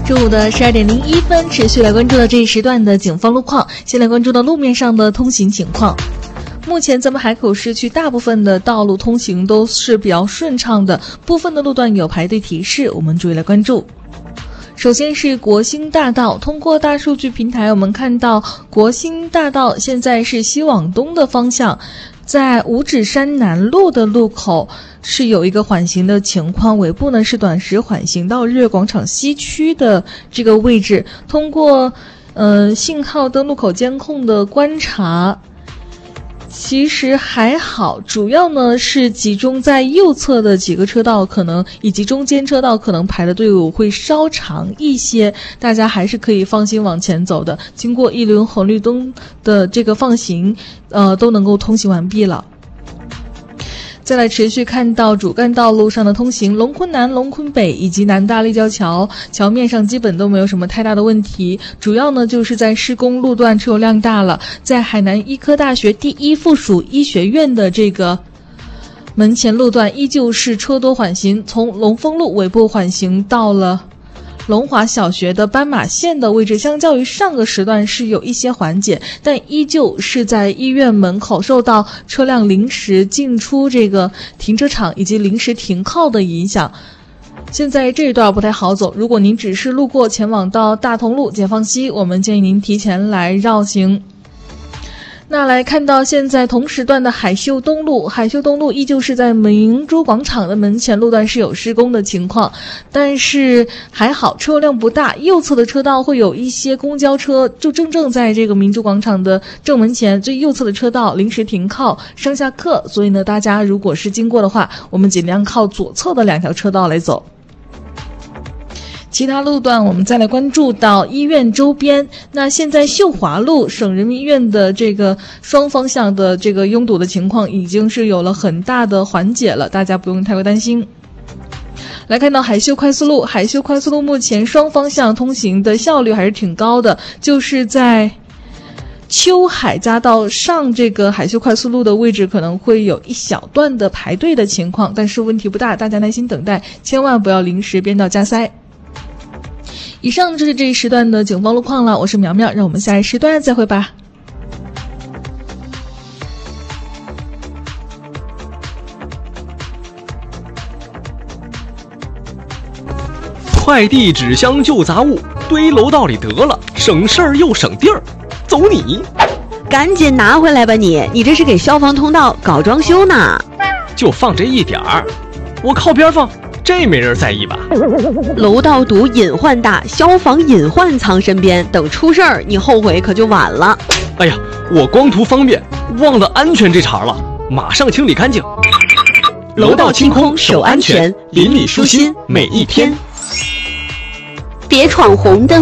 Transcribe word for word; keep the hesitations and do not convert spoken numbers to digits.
中午的十二点零一分，持续来关注到这一时段的警方路况。先来关注到路面上的通行情况。目前咱们海口市区大部分的道路通行都是比较顺畅的，部分的路段有排队提示，我们注意来关注。首先是国兴大道，通过大数据平台，我们看到国兴大道现在是西往东的方向，在五指山南路的路口是有一个缓行的情况，尾部呢是短时缓行到日月广场西区的这个位置。通过呃信号灯路口监控的观察，其实还好，主要呢是集中在右侧的几个车道，可能以及中间车道可能排的队伍会稍长一些，大家还是可以放心往前走的。经过一轮红绿灯的这个放行，呃，都能够通行完毕了。再来持续看到主干道路上的通行，龙昆南、龙昆北以及南大立交桥桥面上基本都没有什么太大的问题，主要呢就是在施工路段车流量大了，在海南医科大学第一附属医学院的这个门前路段依旧是车多缓行，从龙丰路尾部缓行到了龙华小学的斑马线的位置，相较于上个时段是有一些缓解，但依旧是在医院门口受到车辆临时进出这个停车场以及临时停靠的影响。现在这一段不太好走，如果您只是路过前往到大同路解放西，我们建议您提前来绕行。那来看到现在同时段的海秀东路，海秀东路依旧是在明珠广场的门前路段是有施工的情况，但是还好车流量不大，右侧的车道会有一些公交车就正正在这个明珠广场的正门前最右侧的车道临时停靠上下客，所以呢大家如果是经过的话，我们尽量靠左侧的两条车道来走。其他路段我们再来关注到医院周边，那现在秀华路省人民医院的这个双方向的这个拥堵的情况已经是有了很大的缓解了，大家不用太过担心。来看到海秀快速路，海秀快速路目前双方向通行的效率还是挺高的，就是在秋海匝道上这个海秀快速路的位置可能会有一小段的排队的情况，但是问题不大，大家耐心等待，千万不要临时变道加塞。以上就是这一时段的警方路况了，我是苗苗，让我们下一时段再会吧。 快递、纸箱、旧杂物堆楼道里得了，省事儿又省地儿，走你！ 赶紧拿回来吧你！你这是给消防通道搞装修呢？ 就放这一点儿，我靠边放。这没人在意吧？ 楼道堵隐患大，消防隐患藏身边，等出事儿你后悔可就晚了。 哎呀，我光图方便，忘了安全这茬了，马上清理干净。 楼道清空，守安全，邻里舒心每一天。别闯红灯。